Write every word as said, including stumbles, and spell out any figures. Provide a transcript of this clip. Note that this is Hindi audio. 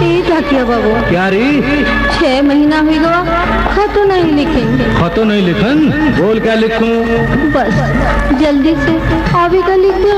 क्या बाबू? क्या री? छह महीना हुई गवा, खतो नहीं लिखेंगे। खतो नहीं लिखन? बोल क्या लिखूं? बस जल्दी से अभी का लिख दो।